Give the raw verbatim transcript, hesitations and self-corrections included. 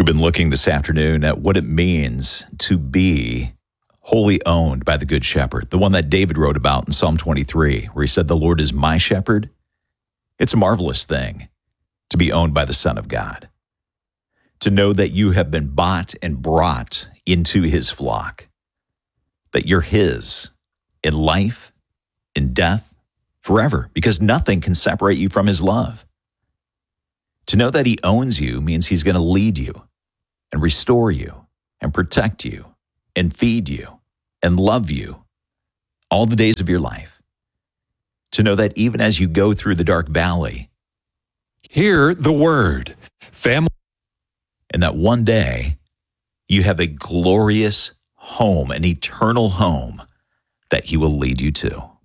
We've been looking this afternoon at what it means to be wholly owned by the Good Shepherd, the one that David wrote about in Psalm twenty-three, where he said, "The Lord is my shepherd." It's a marvelous thing to be owned by the Son of God, to know that you have been bought and brought into his flock, that you're his in life, in death, forever, because nothing can separate you from his love. To know that he owns you means he's going to lead you and restore you and protect you and feed you and love you all the days of your life. To know that even as you go through the dark valley, hear the word, family, and that one day you have a glorious home, an eternal home that he will lead you to.